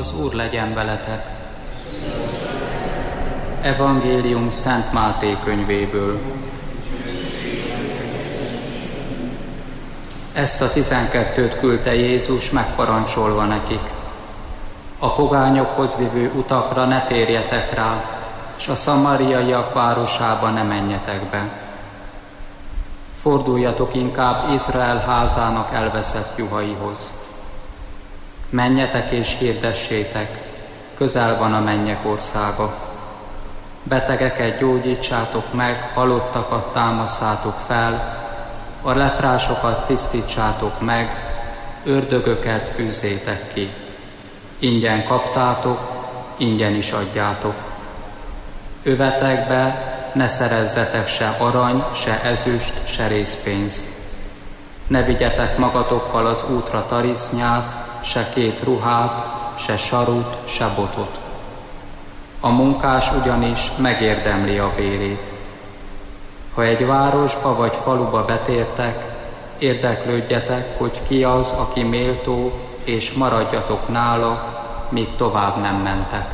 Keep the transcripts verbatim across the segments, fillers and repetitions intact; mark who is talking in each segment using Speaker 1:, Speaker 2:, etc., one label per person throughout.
Speaker 1: Az Úr legyen veletek! Evangélium Szent Máté könyvéből. Ezt a tizenkettőt küldte Jézus megparancsolva nekik: a pogányokhoz vivő utakra ne térjetek rá, s a szamariaiak városába ne menjetek be. Forduljatok inkább Izrael házának elveszett juhaihoz. Menjetek és hirdessétek, közel van a mennyek országa. Betegeket gyógyítsátok meg, halottakat támasszátok fel, a leprásokat tisztítsátok meg, ördögöket űzzétek ki. Ingyen kaptátok, ingyen is adjátok. Övetekbe ne szerezzetek se arany, se ezüst, se rézpénzt. Ne vigyetek magatokkal az útra tarisznyát, se két ruhát, se sarut, se botot. A munkás ugyanis megérdemli a bérét. Ha egy városba vagy faluba betértek, érdeklődjetek, hogy ki az, aki méltó, és maradjatok nála, míg tovább nem mentek.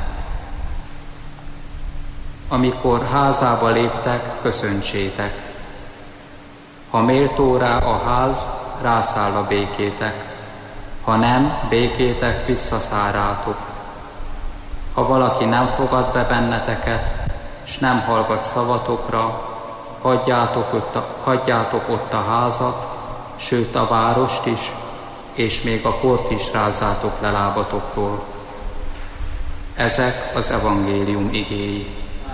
Speaker 1: Amikor házába léptek, köszöntsétek. Ha méltó rá a ház, rászáll a békétek. Ha nem, békétek visszaszáll rátok. Ha valaki nem fogad be benneteket, s nem hallgat szavatokra, hagyjátok ott, a, hagyjátok ott a házat, sőt a várost is, és még a port is rázzátok le lábatokról. Ezek az evangélium igéi.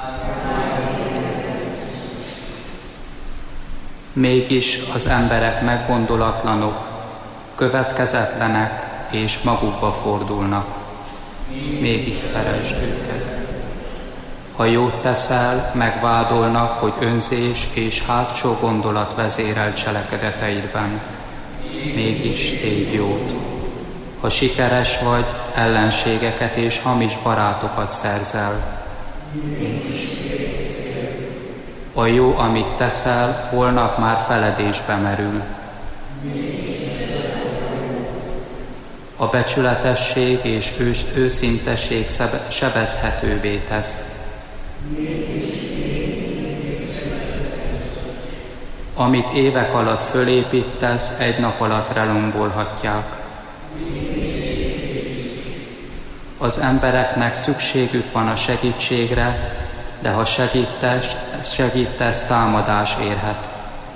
Speaker 1: Mégis az emberek meggondolatlanok, következetlenek és magukba fordulnak. Mégis szeresd őket. Ha jót teszel, megvádolnak, hogy önzés és hátsó gondolat vezérel cselekedeteidben. Mégis tégy jót. Ha sikeres vagy, ellenségeket és hamis barátokat szerzel. Mégis a jó, amit teszel, holnap már feledésbe merül. A becsületesség és ős, őszinteség sebezhetővé tesz. Amit évek alatt fölépítesz, egy nap alatt relombolhatják. Az embereknek szükségük van a segítségre, de ha segítesz, segítesz, támadás érhet.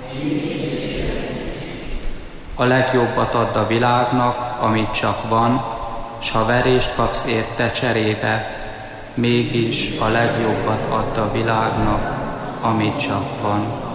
Speaker 1: A legjobbat add a világnak, amit csak van, s ha verést kapsz érte cserébe, mégis a legjobbat add a világnak, amit csak van.